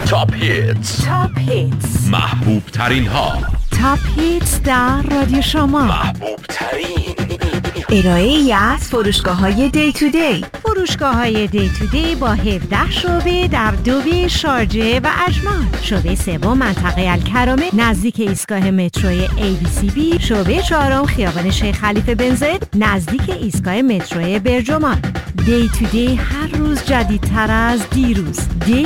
تاپ هیتز محبوب ترین ها. تاپ هیتز در رادیو شما. محبوب ترین ارائه‌ای از فروشگاه‌های دی تو دی. فروشگاه‌های دی تو دی با 17 شعبه در دوبی، شارجه و اجمان. شعبه سوم منطقه الکرامه نزدیک ایستگاه متروی ABCB. شعبه چهارم خیابان شیخ خلیفه بن زاید نزدیک ایستگاه متروی برجمان. دی تو دی هر روز جدیدتر از دیروز. دی